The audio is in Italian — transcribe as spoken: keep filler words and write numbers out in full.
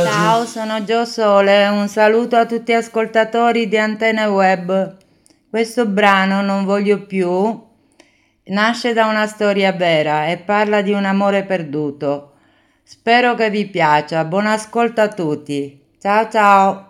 oggi? Ciao, sono Gio Sole, un saluto a tutti gli ascoltatori di Antenne Web. Questo brano, Non voglio più, nasce da una storia vera e parla di un amore perduto. Spero che vi piaccia. Buon ascolto a tutti. Ciao ciao.